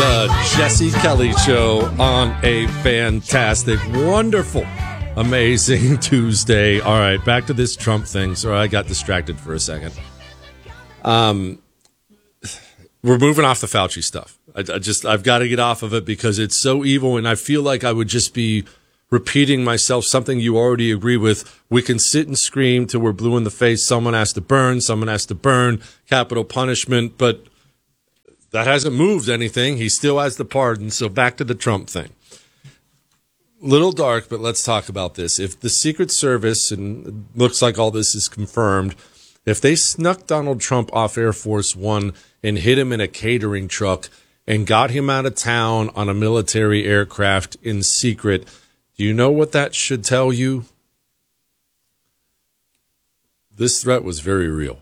The Jesse Kelly Show on a fantastic, wonderful, amazing Tuesday. All right, back to this Trump thing. Sorry, I got distracted for a second. We're moving off the Fauci stuff. I've got to get off of it because it's so evil, and I feel like I would just be repeating myself, something you already agree with. We can sit and scream till we're blue in the face. Someone has to burn, capital punishment, but that hasn't moved anything. He still has the pardon. So back to the Trump thing. Little dark, but let's talk about this. If the Secret Service, and it looks like all this is confirmed, if they snuck Donald Trump off Air Force One and hid him in a catering truck and got him out of town on a military aircraft in secret, do you know what that should tell you? This threat was very real.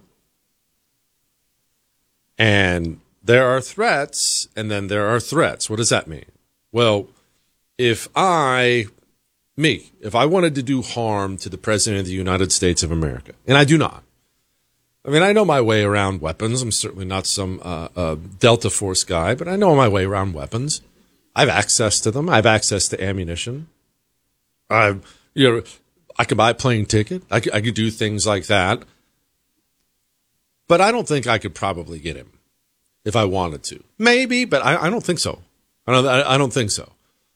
And there are threats, and then there are threats. What does that mean? Well, if I wanted to do harm to the President of the United States of America, and I do not. I mean, I know my way around weapons. I'm certainly not some Delta Force guy, but I know my way around weapons. I have access to them. I have access to ammunition. I can buy a plane ticket. I could do things like that. But I don't think I could probably get him if I wanted to. Maybe, but I don't think so. I don't think so.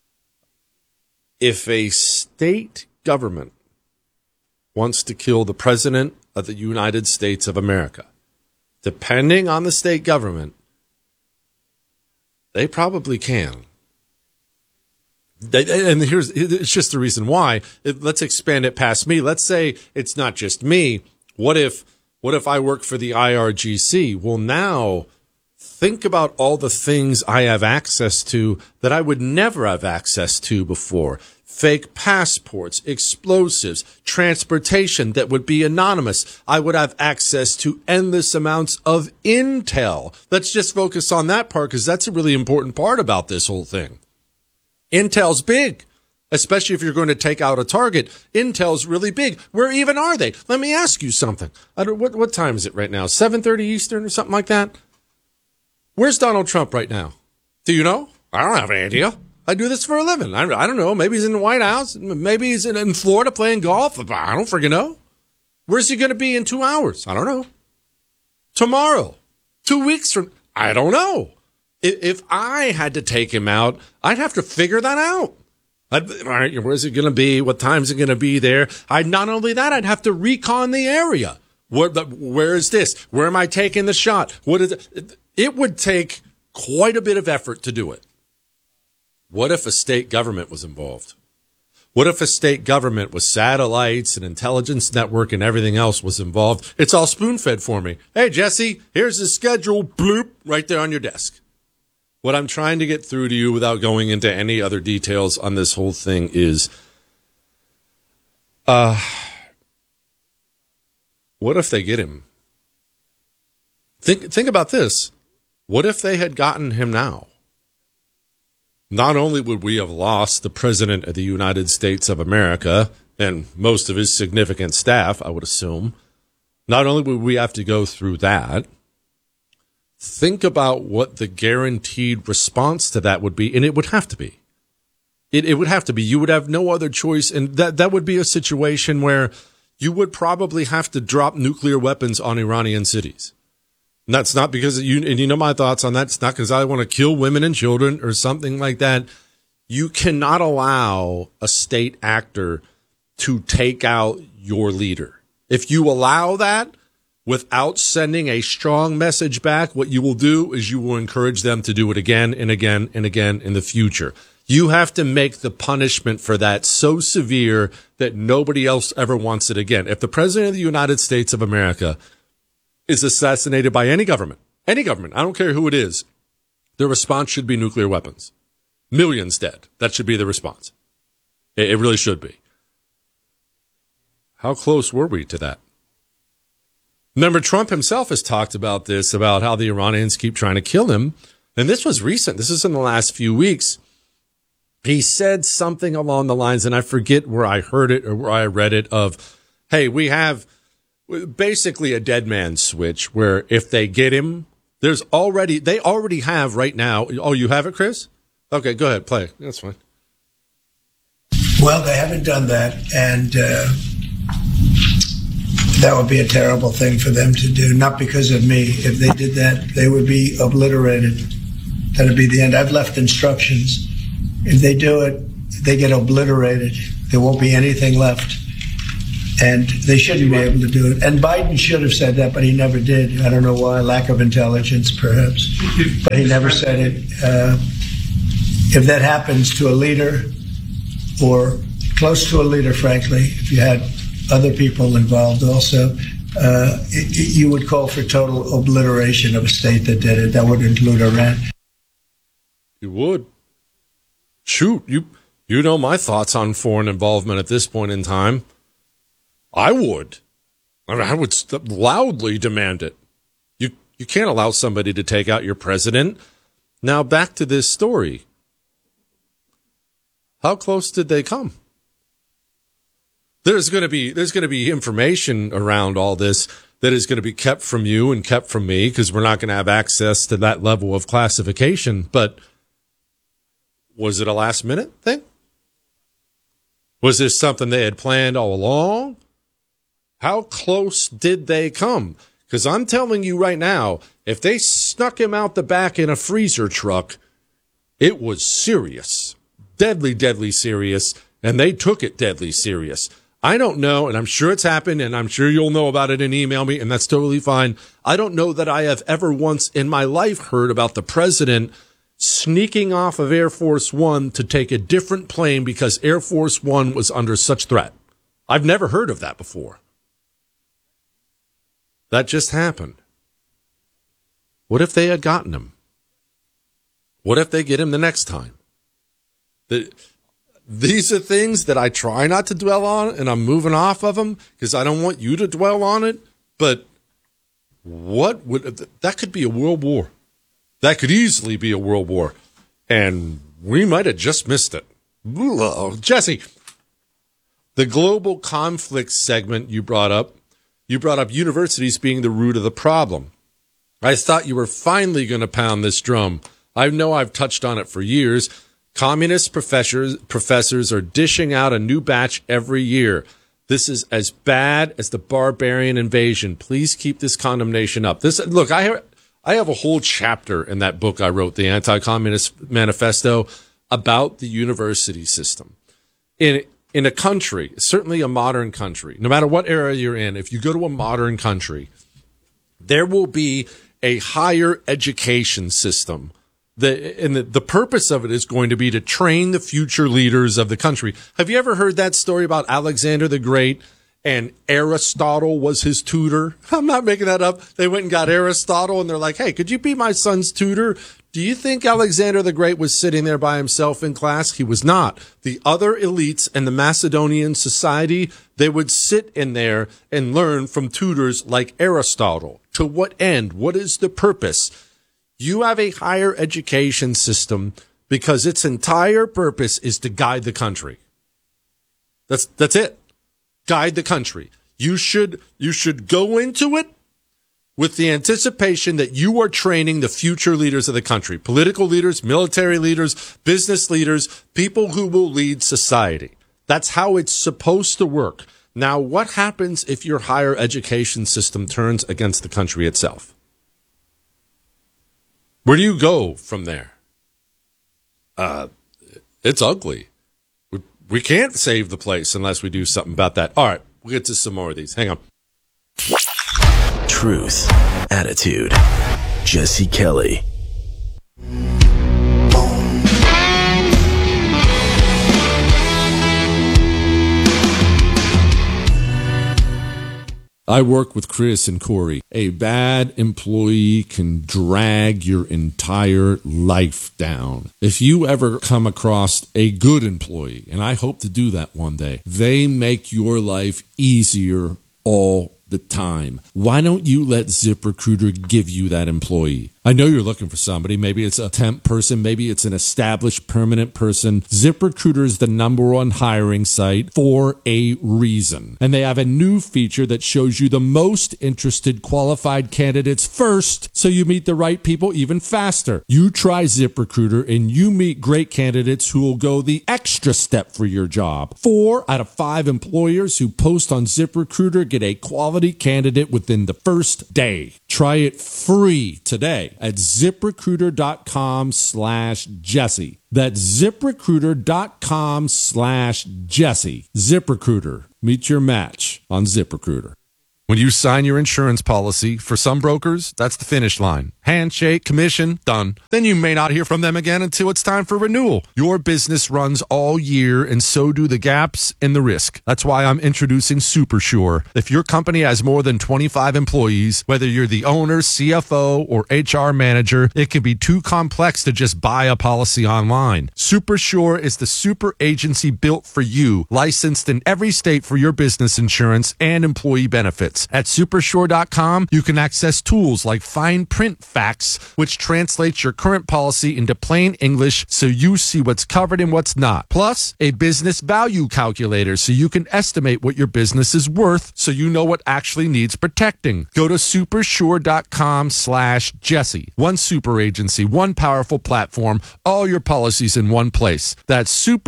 If a state government wants to kill the President of the United States of America, depending on the state government, they probably can. And it's just the reason why. Let's expand it past me. Let's say it's not just me. What if I work for the IRGC? Well, now think about all the things I have access to that I would never have access to before. Fake passports, explosives, transportation that would be anonymous. I would have access to endless amounts of intel. Let's just focus on that part because that's a really important part about this whole thing. Intel's big, especially if you're going to take out a target. Intel's really big. Where even are they? Let me ask you something. What time is it right now? 7:30 Eastern or something like that? Where's Donald Trump right now? Do you know? I don't have any idea. I do this for a living. I don't know. Maybe he's in the White House. Maybe he's in Florida playing golf. I don't freaking know. Where's he going to be in 2 hours? I don't know. Tomorrow. 2 weeks from... I don't know. If I had to take him out, I'd have to figure that out. Where's it going to be? What time's it going to be there? Not only that, I'd have to recon the area. Where is this? Where am I taking the shot? What is it? It would take quite a bit of effort to do it. What if a state government was involved? What if a state government with satellites and intelligence network and everything else was involved? It's all spoon-fed for me. Hey, Jesse, here's the schedule, bloop, right there on your desk. What I'm trying to get through to you without going into any other details on this whole thing is, what if they get him? Think about this. What if they had gotten him now? Not only would we have lost the President of the United States of America and most of his significant staff, I would assume, not only would we have to go through that, think about what the guaranteed response to that would be, and it would have to be. It would have to be. You would have no other choice, and that would be a situation where you would probably have to drop nuclear weapons on Iranian cities. And that's not because you know my thoughts on that. It's not because I want to kill women and children or something like that. You cannot allow a state actor to take out your leader. If you allow that without sending a strong message back, what you will do is you will encourage them to do it again and again and again in the future. You have to make the punishment for that so severe that nobody else ever wants it again. If the President of the United States of America is assassinated by any government, I don't care who it is, the response should be nuclear weapons. Millions dead. That should be the response. It really should be. How close were we to that? Remember, Trump himself has talked about this, about how the Iranians keep trying to kill him. And this was recent. This is in the last few weeks. He said something along the lines, and I forget where I heard it or where I read it, of, hey, we have basically a dead man switch where if they get him, They already have right now. Oh, you have it, Chris? Okay, go ahead, play. That's fine. Well, they haven't done that, and that would be a terrible thing for them to do, not because of me. If they did that, they would be obliterated. That would be the end. I've left instructions. If they do it, they get obliterated. There won't be anything left. And they shouldn't be able to do it. And Biden should have said that, but he never did. I don't know why. Lack of intelligence, perhaps. But he never said it. If that happens to a leader, or close to a leader, frankly, if you had other people involved also, you would call for total obliteration of a state that did it. That would include Iran. You would. Shoot, you know my thoughts on foreign involvement at this point in time. I would. I would loudly demand it. You can't allow somebody to take out your president. Now back to this story. How close did they come? There's going to be information around all this that is going to be kept from you and kept from me because we're not going to have access to that level of classification. But was it a last minute thing? Was this something they had planned all along? How close did they come? Because I'm telling you right now, if they snuck him out the back in a freezer truck, it was serious. Deadly, deadly serious, and they took it deadly serious. I don't know, and I'm sure it's happened, and I'm sure you'll know about it and email me, and that's totally fine. I don't know that I have ever once in my life heard about the president sneaking off of Air Force One to take a different plane because Air Force One was under such threat. I've never heard of that before. That just happened. What if they had gotten him? What if they get him the next time? These are things that I try not to dwell on, and I'm moving off of them because I don't want you to dwell on it. But that could be a world war. That could easily be a world war. And we might have just missed it. Jesse, the global conflict segment you brought up universities being the root of the problem. I thought you were finally going to pound this drum. I know I've touched on it for years. Communist professors are dishing out a new batch every year. This is as bad as the barbarian invasion. Please keep this condemnation up. Look, I have a whole chapter in that book I wrote, the Anti-Communist Manifesto, about the university system. In a country, certainly a modern country, no matter what era you're in, if you go to a modern country, there will be a higher education system. The purpose of it is going to be to train the future leaders of the country. Have you ever heard that story about Alexander the Great and Aristotle was his tutor? I'm not making that up. They went and got Aristotle and they're like, hey, could you be my son's tutor? Do you think Alexander the Great was sitting there by himself in class? He was not. The other elites and the Macedonian society, they would sit in there and learn from tutors like Aristotle. To what end? What is the purpose? You have a higher education system because its entire purpose is to guide the country. That's it. Guide the country. You should go into it with the anticipation that you are training the future leaders of the country, political leaders, military leaders, business leaders, people who will lead society. That's how it's supposed to work. Now, what happens if your higher education system turns against the country itself? Where do you go from there? It's ugly. We can't save the place unless we do something about that. All right, we'll get to some more of these. Hang on. Truth, attitude, Jesse Kelly. I work with Chris and Corey. A bad employee can drag your entire life down. If you ever come across a good employee, and I hope to do that one day, they make your life easier all the time. Why don't you let ZipRecruiter give you that employee? I know you're looking for somebody. Maybe it's a temp person. Maybe it's an established permanent person. ZipRecruiter is the #1 hiring site for a reason. And they have a new feature that shows you the most interested qualified candidates first, so you meet the right people even faster. You try ZipRecruiter and you meet great candidates who will go the extra step for your job. 4 out of 5 employers who post on ZipRecruiter get a quality candidate within the first day. Try it free today at ZipRecruiter.com/Jesse. That's ZipRecruiter.com/Jesse. ZipRecruiter. Meet your match on ZipRecruiter. When you sign your insurance policy, for some brokers, that's the finish line. Handshake, commission, done. Then you may not hear from them again until it's time for renewal. Your business runs all year, and so do the gaps and the risk. That's why I'm introducing SuperSure. If your company has more than 25 employees, whether you're the owner, CFO, or HR manager, it can be too complex to just buy a policy online. SuperSure is the super agency built for you, licensed in every state for your business insurance and employee benefits. At supersure.com, you can access tools like fine print facts, which translates your current policy into plain English so you see what's covered and what's not. Plus, a business value calculator so you can estimate what your business is worth so you know what actually needs protecting. Go to supersure.com/Jesse. One super agency, one powerful platform, all your policies in one place. That's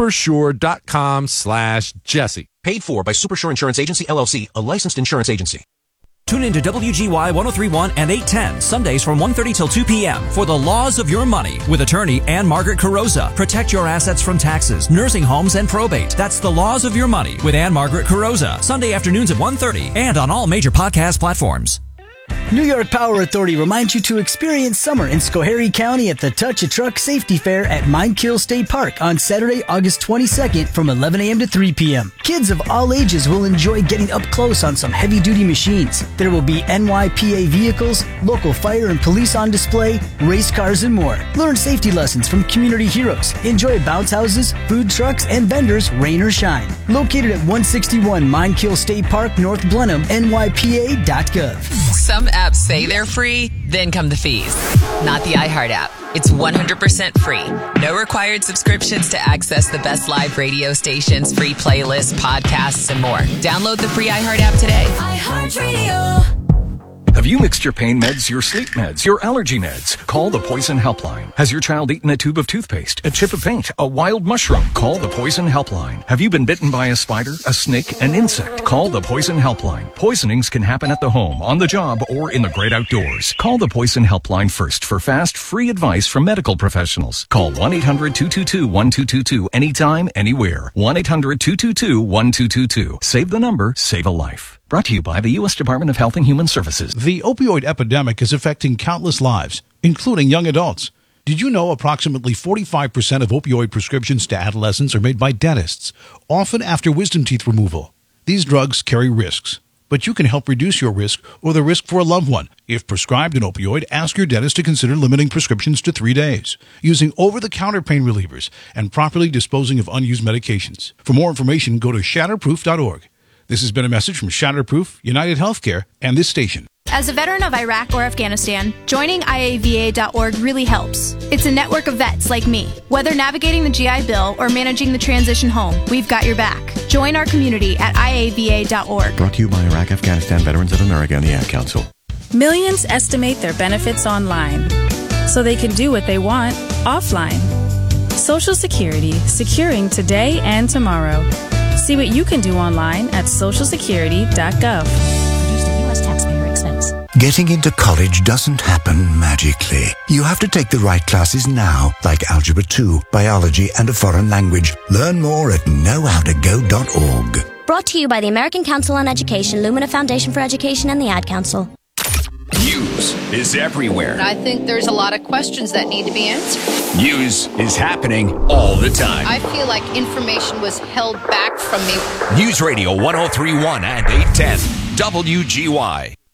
supersure.com/Jesse. Paid for by SuperSure Insurance Agency, LLC, a licensed insurance agency. Tune into WGY 1031 and 810, Sundays from 1:30 till 2 p.m. for The Laws of Your Money with attorney Ann-Margaret Carrozza. Protect your assets from taxes, nursing homes, and probate. That's The Laws of Your Money with Ann-Margaret Carrozza. Sunday afternoons at 1:30 and on all major podcast platforms. New York Power Authority reminds you to experience summer in Schoharie County at the Touch a Truck Safety Fair at Mindkill State Park on Saturday, August 22nd from 11 a.m. to 3 p.m. Kids of all ages will enjoy getting up close on some heavy-duty machines. There will be NYPA vehicles, local fire and police on display, race cars, and more. Learn safety lessons from community heroes. Enjoy bounce houses, food trucks, and vendors, rain or shine. Located at 161 Mindkill State Park, North Blenheim, NYPA.gov. Some apps say they're free, then come the fees. Not the iHeart app. It's 100% free. No required subscriptions to access the best live radio stations, free playlists, podcasts, and more. Download the free iHeart app today. iHeart Radio. Have you mixed your pain meds, your sleep meds, your allergy meds? Call the Poison Helpline. Has your child eaten a tube of toothpaste, a chip of paint, a wild mushroom? Call the Poison Helpline. Have you been bitten by a spider, a snake, an insect? Call the Poison Helpline. Poisonings can happen at the home, on the job, or in the great outdoors. Call the Poison Helpline first for fast, free advice from medical professionals. Call 1-800-222-1222 anytime, anywhere. 1-800-222-1222. Save the number, save a life. Brought to you by the U.S. Department of Health and Human Services. The opioid epidemic is affecting countless lives, including young adults. Did you know approximately 45% of opioid prescriptions to adolescents are made by dentists, often after wisdom teeth removal? These drugs carry risks, but you can help reduce your risk or the risk for a loved one. If prescribed an opioid, ask your dentist to consider limiting prescriptions to 3 days, using over-the-counter pain relievers, and properly disposing of unused medications. For more information, go to shatterproof.org. This has been a message from Shatterproof, United Healthcare, and this station. As a veteran of Iraq or Afghanistan, joining IAVA.org really helps. It's a network of vets like me. Whether navigating the GI Bill or managing the transition home, we've got your back. Join our community at IAVA.org. Brought to you by Iraq, Afghanistan Veterans of America and the Ad Council. Millions estimate their benefits online, so they can do what they want offline. Social Security, securing today and tomorrow. See what you can do online at socialsecurity.gov. Produced at U.S. taxpayer expense. Getting into college doesn't happen magically. You have to take the right classes now, like Algebra 2, Biology, and a foreign language. Learn more at knowhowtogo.org. Brought to you by the American Council on Education, Lumina Foundation for Education, and the Ad Council. News is everywhere. I think there's a lot of questions that need to be answered. News is happening all the time. I feel like information was held back from me. News Radio 1031 and 810 WGY.